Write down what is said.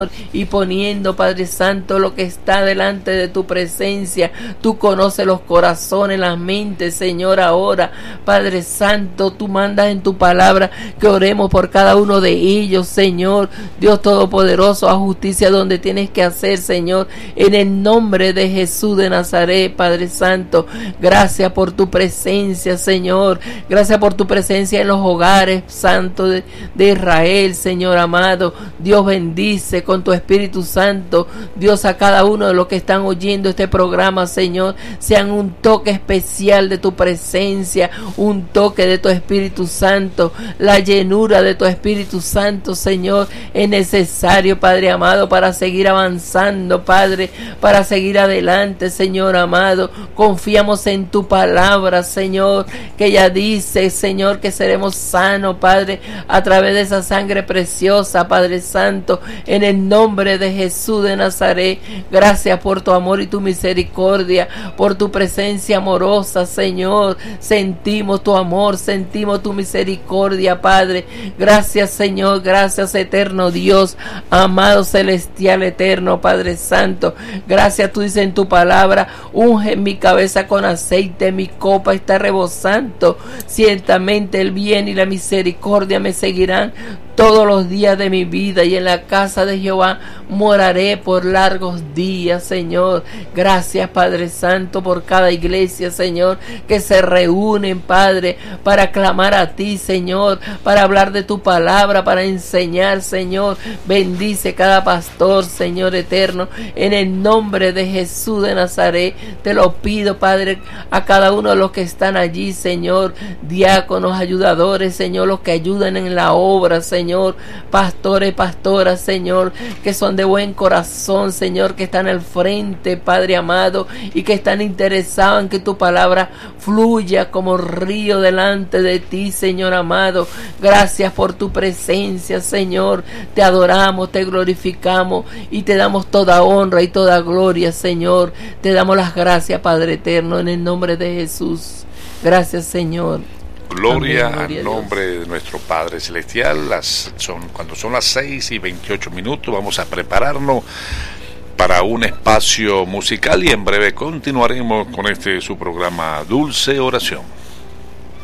y poniendo, Padre Santo, lo que está delante de tu presencia. Tú conoces los corazones, las mentes, Señor. Ahora, Padre Santo, tú mandas en tu palabra que oremos por cada uno de ellos, Señor. Dios Todopoderoso, a justicia donde tienes que hacer, Señor, en el nombre de Jesús de Nazaret, Padre Santo. Gracias por tu presencia, Señor. Gracias por tu presencia en los hogares, Santo de Israel, Señor amado. Dios bendice con tu Espíritu Santo, Dios, a cada uno de los que están oyendo este programa, Señor, sean un toque especial de tu presencia, un toque de tu Espíritu Santo, la llenura de tu Espíritu Santo, Señor, es necesario, Padre amado, para seguir avanzando, Padre, para seguir adelante, Señor amado. Confiamos en tu palabra, Señor, que ya dice, Señor, que seremos sanos, Padre, a través de esa sangre preciosa, Padre Santo, en el nombre de Jesús de Nazaret. Gracias por tu amor y tu misericordia, por tu presencia amorosa, Señor. Sentimos tu amor, sentimos tu misericordia, Padre. Gracias, Señor, gracias, eterno Dios, amado celestial eterno, Padre Santo. Gracias, tú dices en tu palabra, unge mi cabeza con aceite, mi copa está rebosando. Ciertamente el bien y la misericordia me seguirán todos los días de mi vida, y en la casa de Jehová moraré por largos días, Señor. Gracias, Padre Santo, por cada iglesia, Señor, que se reúnen, Padre, para clamar a ti, Señor, para hablar de tu palabra, para enseñar, Señor. Bendice cada pastor, Señor eterno, en el nombre de Jesús de Nazaret. Te lo pido, Padre, a cada uno de los que están allí, Señor, diáconos, ayudadores, Señor, los que ayudan en la obra, Señor, pastores, pastoras, Señor, que son de buen corazón, Señor, que están al frente, Padre amado, y que están interesados en que tu palabra fluya como río delante de ti, Señor amado. Gracias por tu presencia, Señor. Te adoramos, te glorificamos y te damos toda honra y toda gloria, Señor. Te damos las gracias, Padre eterno, en el nombre de Jesús. Gracias, Señor. Gloria al nombre de nuestro Padre Celestial. Cuando son las 6:28, vamos a prepararnos para un espacio musical y en breve continuaremos con su programa Dulce Oración.